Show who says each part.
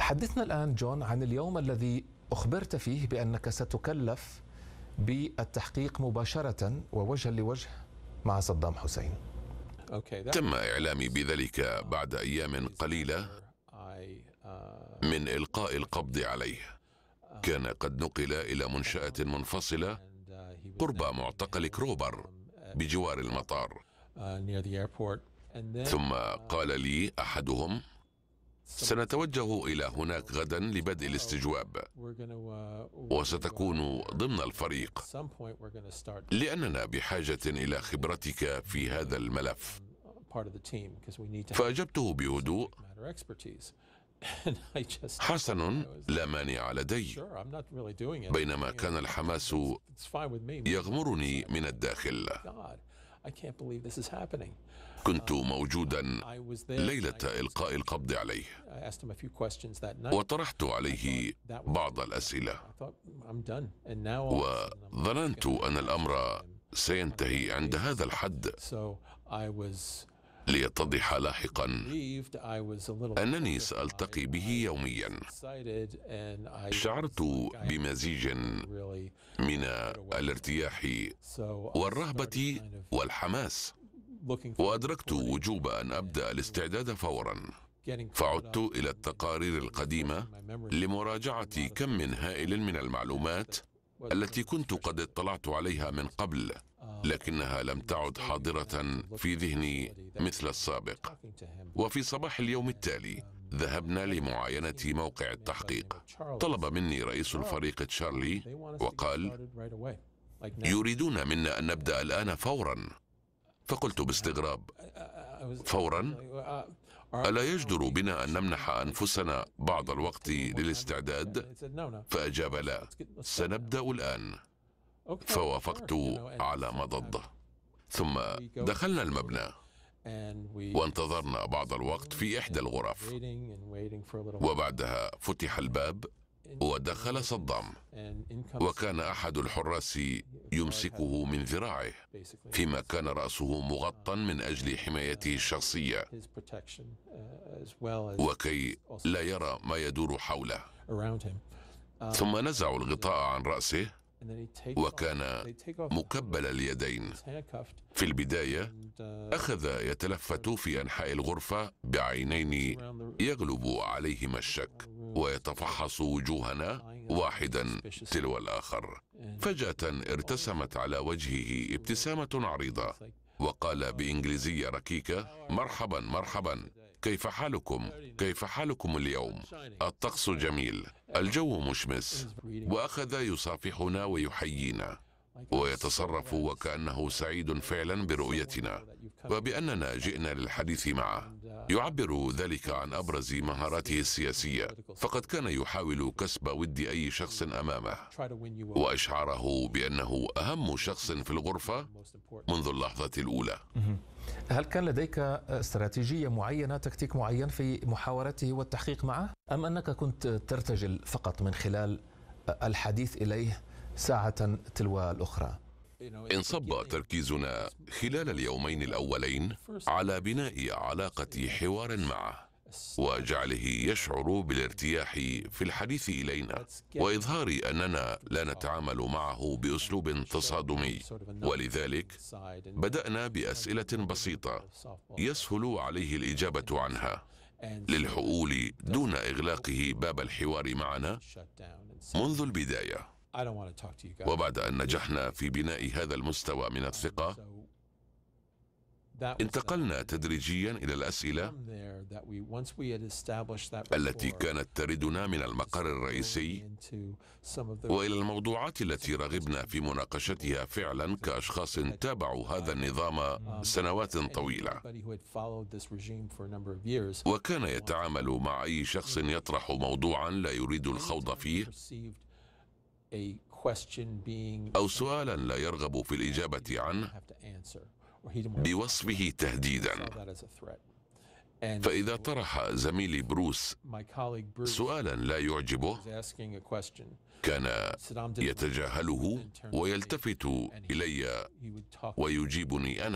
Speaker 1: حدثنا الآن جون عن اليوم الذي أخبرت فيه بأنك ستكلف بالتحقيق مباشرة ووجها لوجه مع صدام حسين.
Speaker 2: تم إعلامي بذلك بعد أيام قليلة من إلقاء القبض عليه. كان قد نقل إلى منشأة منفصلة قرب معتقل كروبر بجوار المطار، ثم قال لي أحدهم: سنتوجه إلى هناك غدا لبدء الاستجواب، وستكون ضمن الفريق لأننا بحاجة إلى خبرتك في هذا الملف. فأجبته بهدوء: حسن، لا مانع لدي. بينما كان الحماس يغمرني من الداخل. كنت موجودا ليلة إلقاء القبض عليه، وطرحت عليه بعض الأسئلة، وظننت أن الأمر سينتهي عند هذا الحد. ليتضح لاحقا أنني سألتقي به يوميا. شعرت بمزيج من الارتياح والرهبة والحماس، وأدركت وجوب أن أبدأ الاستعداد فورا. فعدت إلى التقارير القديمة لمراجعة كم من هائل من المعلومات التي كنت قد اطلعت عليها من قبل، لكنها لم تعد حاضرة في ذهني مثل السابق. وفي صباح اليوم التالي ذهبنا لمعاينة موقع التحقيق. طلب مني رئيس الفريق تشارلي وقال: يريدون منا أن نبدأ الآن فورا. فقلت باستغراب: فورا؟ ألا يجدر بنا أن نمنح أنفسنا بعض الوقت للاستعداد؟ فأجاب: لا، سنبدأ الآن. فوافقت على مضض. ثم دخلنا المبنى وانتظرنا بعض الوقت في إحدى الغرف، وبعدها فتح الباب ودخل صدام، وكان أحد الحراس يمسكه من ذراعه، فيما كان رأسه مغطى من أجل حمايته الشخصية وكي لا يرى ما يدور حوله. ثم نزعوا الغطاء عن رأسه، وكان مكبل اليدين. في البداية أخذ يتلفت في أنحاء الغرفة بعينين يغلب عليهما الشك، ويتفحص وجوهنا واحدا تلو الآخر. فجأة ارتسمت على وجهه ابتسامة عريضة، وقال بإنجليزية ركيكة: مرحبا مرحبا، كيف حالكم؟ كيف حالكم اليوم؟ الطقس جميل، الجو مشمس. وأخذ يصافحنا ويحيينا ويتصرف وكأنه سعيد فعلا برؤيتنا وبأننا جئنا للحديث معه. يعبر ذلك عن أبرز مهاراته السياسية، فقد كان يحاول كسب ود أي شخص أمامه، وإشعاره بأنه أهم شخص في الغرفة منذ اللحظة الأولى.
Speaker 1: هل كان لديك استراتيجية معينة، تكتيك معين في محاورته والتحقيق معه، أم أنك كنت ترتجل فقط من خلال الحديث إليه ساعة تلو الأخرى؟
Speaker 2: انصب تركيزنا خلال اليومين الأولين على بناء علاقة حوار معه، وجعله يشعر بالارتياح في الحديث إلينا، وإظهار أننا لا نتعامل معه بأسلوب تصادمي. ولذلك بدأنا بأسئلة بسيطة يسهل عليه الإجابة عنها، للحؤول دون إغلاقه باب الحوار معنا منذ البداية. وبعد أن نجحنا في بناء هذا المستوى من الثقة، انتقلنا تدريجيا إلى الأسئلة التي كانت تردنا من المقر الرئيسي، وإلى الموضوعات التي رغبنا في مناقشتها فعلا كأشخاص تابعوا هذا النظام سنوات طويلة. وكان يتعامل مع أي شخص يطرح موضوعا لا يريد الخوض فيه، أو سؤالا لا يرغب في الإجابة عنه، بوصفه تهديدا. فإذا طرح زميلي بروس سؤالا لا يعجبه، كان يتجاهله ويلتفت إلي ويجيبني أنا.